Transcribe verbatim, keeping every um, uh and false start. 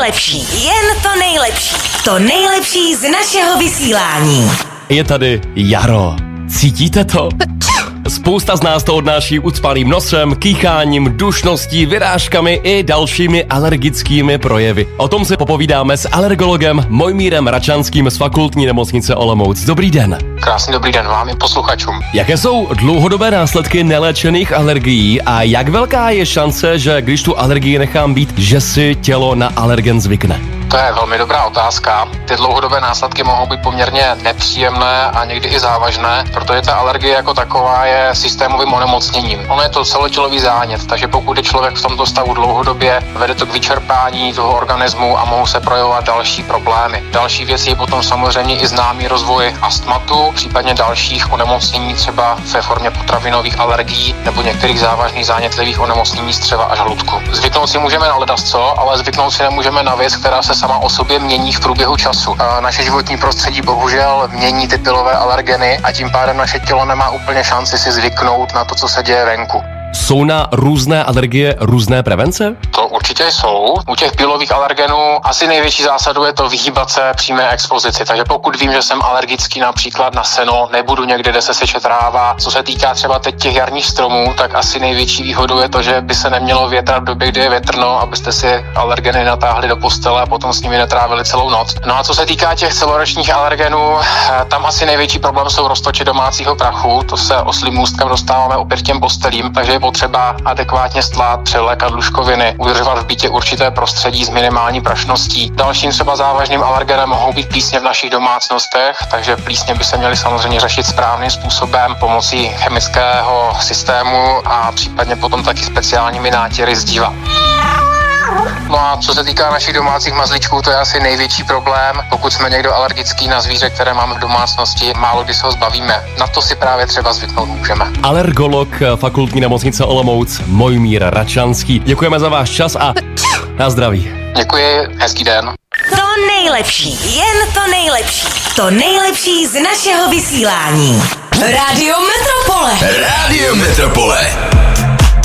nejlepší, jen to nejlepší. To nejlepší z našeho vysílání. Je tady jaro. Cítíte to? Spousta z nás to odnáší ucpaným nosem, kýcháním, dušností, vyrážkami i dalšími alergickými projevy. O tom si popovídáme s alergologem Mojmírem Račanským z Fakultní nemocnice Olomouc. Dobrý den. Krásný dobrý den vám i posluchačům. Jaké jsou dlouhodobé následky neléčených alergií a jak velká je šance, že když tu alergii nechám být, že si tělo na alergen zvykne? To je velmi dobrá otázka. Ty dlouhodobé následky mohou být poměrně nepříjemné a někdy i závažné, protože ta alergie jako taková je systémovým onemocněním. Ono je to celotělový zánět, takže pokud je člověk v tomto stavu dlouhodobě, vede to k vyčerpání toho organismu a mohou se projevovat další problémy. Další věc je potom samozřejmě i známý rozvoj astmatu, případně dalších onemocnění třeba ve formě potravinových alergií nebo některých závažných zánětlivých onemocnění střeva a žaludku. Zvyknout si můžeme na ledasco, ale zvyknout si nemůžeme na věc, která se sama o sobě mění v průběhu času. Naše životní prostředí bohužel mění ty pilové alergeny a tím pádem naše tělo nemá úplně šanci si zvyknout na to, co se děje venku. Jsou na různé alergie různé prevence? To určitě jsou. U těch pilových alergenů asi největší zásadou je to vyhýbat se přímé expozici. Takže pokud vím, že jsem alergický například na seno, nebudu někde, kde se seče tráva. Co se týká třeba teď těch jarních stromů, tak asi největší výhodou je to, že by se nemělo větrat v době, kdy je větrno, abyste si alergeny natáhli do postele a potom s nimi netrávili celou noc. No a co se týká těch celoročních alergenů, tam asi největší problém jsou roztoče domácího prachu. To se oslím můstkem dostáváme opět těm postelím, takže potřeba adekvátně stlát, převlékat lůžkoviny, udržovat v bytě určité prostředí s minimální prašností. Dalším třeba závažným alergenem mohou být plísně v našich domácnostech, takže plísně by se měly samozřejmě řešit správným způsobem pomocí chemického systému a případně potom taky speciálními nátěry z díla. No a co se týká našich domácích mazlíčků, to je asi největší problém. Pokud jsme někdo alergický na zvíře, které máme v domácnosti, málo kdy se ho zbavíme. Na to si právě třeba zvyknout můžeme. Alergolog Fakultní nemocnice Olomouc Mojmír Račanský. Děkujeme za váš čas a na zdraví. Děkuji, hezký den. To nejlepší, jen to nejlepší. To nejlepší z našeho vysílání. Rádio Metropole. Rádio Metropole.